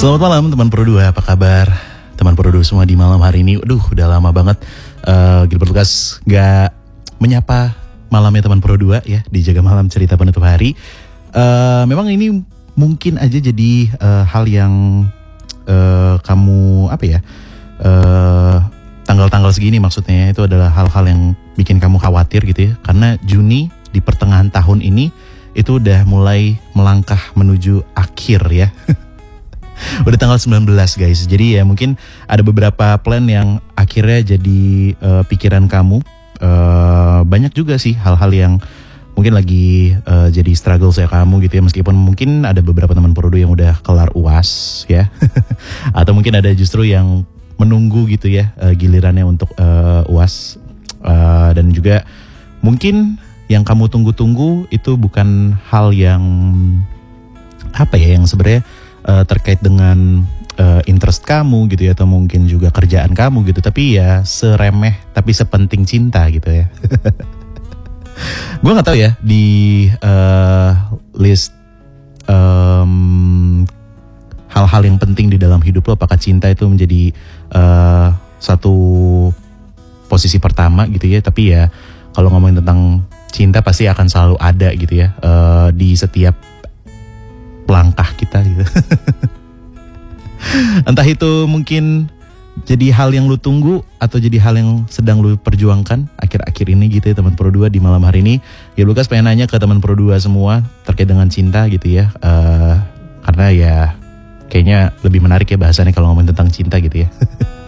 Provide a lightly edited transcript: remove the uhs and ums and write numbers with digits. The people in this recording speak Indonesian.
Selamat malam teman Pro 2, apa kabar? Teman Pro 2 semua di malam hari ini. Udah lama banget Gilbert Lucas gak menyapa malamnya teman Pro 2 ya, di Jaga Malam Cerita Penutup Hari. Memang ini mungkin aja jadi hal yang kamu tanggal-tanggal segini maksudnya itu adalah hal-hal yang bikin kamu khawatir gitu ya. Karena Juni di pertengahan tahun ini itu udah mulai melangkah menuju akhir ya. Udah tanggal 19 guys. Jadi ya mungkin ada beberapa plan yang akhirnya jadi pikiran kamu. Banyak juga sih hal-hal yang mungkin lagi jadi struggle saya kamu gitu ya. Meskipun mungkin ada beberapa teman Pro 2 yang udah kelar UAS ya. Atau mungkin ada justru yang menunggu gitu ya gilirannya untuk UAS. Dan juga mungkin yang kamu tunggu-tunggu itu bukan hal yang yang sebenarnya terkait dengan interest kamu gitu ya, atau mungkin juga kerjaan kamu gitu, tapi ya seremeh tapi sepenting cinta gitu ya. Gue nggak tahu ya di list hal-hal yang penting di dalam hidup lo, apakah cinta itu menjadi satu posisi pertama gitu ya. Tapi ya kalau ngomongin tentang cinta pasti akan selalu ada gitu ya di setiap langkah kita gitu. Entah itu mungkin jadi hal yang lu tunggu atau jadi hal yang sedang lu perjuangkan akhir-akhir ini gitu ya teman Pro 2 di malam hari ini. Ya Lukas pengen nanya ke teman Pro 2 semua terkait dengan cinta gitu ya. Karena ya kayaknya lebih menarik ya bahasannya kalau ngomongin tentang cinta gitu ya.